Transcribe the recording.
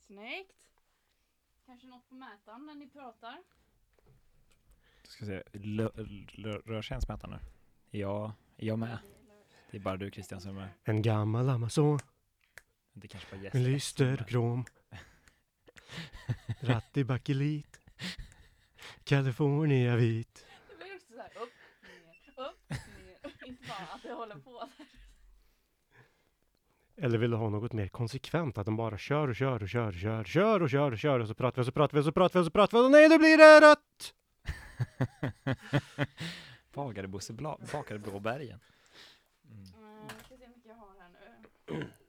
Snyggt. Kanske något på mätaren när ni pratar. Ska se, rör sig ens mätaren nu? Är jag med? Det är bara du Christian som är med. En gammal Amazon. Det kanske bara Med lyster och krom. Ratt i bakelit. California vit. Det blir också så här upp, ner. Inte bara att det håller på. Eller vill du ha något mer konsekvent? Att de bara kör och så pratar vi och nej, då blir det rött! Bakade blåbär igen. Ska se hur mycket jag har här nu.